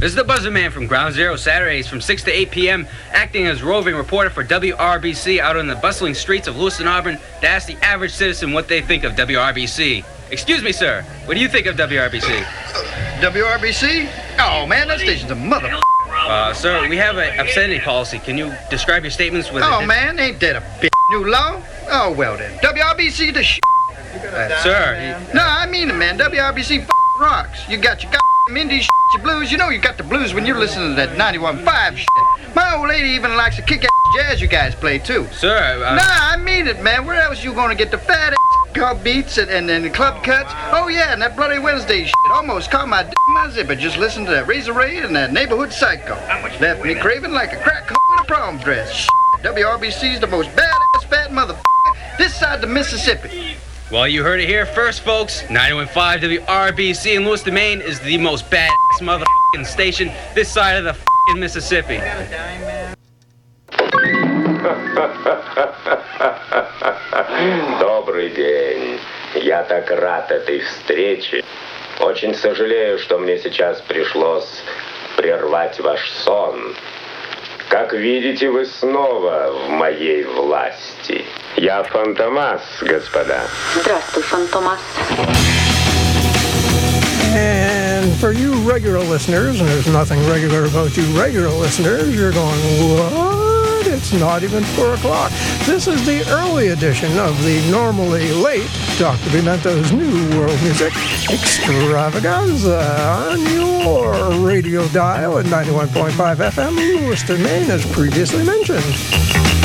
This is the Buzzer Man from Ground Zero, Saturdays from 6 to 8 p.m., acting as roving reporter for WRBC out on the bustling streets of Lewiston, Auburn, to ask the average citizen what they think of WRBC. Excuse me, sir. What do you think of WRBC? WRBC? Oh, man, that station's a mother... Sir, we have an obscenity policy. Can you describe your statements with... Oh, man, ain't that a new law? Oh, well then. WRBC the Sir... No, I mean it, man. WRBC rocks. You got your indies, your blues. You know you got the blues when you listen to that 91.5 shit. My old lady even likes the kick-ass jazz you guys play, too. Sir, Nah, I mean it, man. Where else you gonna get the fat-ass club beats and the club cuts? Oh, yeah, and that Bloody Wednesday shit. Almost caught my d*** in my zipper just listening to that Razor Ray and that Neighborhood Psycho. Left me craving like a crack hoe in a prom dress. Shit. WRBC's the most badass fat motherfucker this side the Mississippi. Well, you heard it here first, folks. 91.5 WRBC in Lewiston, Maine is the most badass motherfucking station this side of the fucking Mississippi. Добрый день. Я так рад этой встрече. Очень сожалею, что мне сейчас пришлось прервать ваш сон. Как видите, вы снова в моей власти. Я Фантомас, господа. Здравствуй, Фантомас. And for you regular listeners, and there's nothing regular about you regular listeners, you're going, what? It's not even 4 o'clock. This is the early edition of the normally late Dr. Pimento's New World Music Extravaganza on your radio dial at 91.5 FM, Lewiston, Maine, as previously mentioned.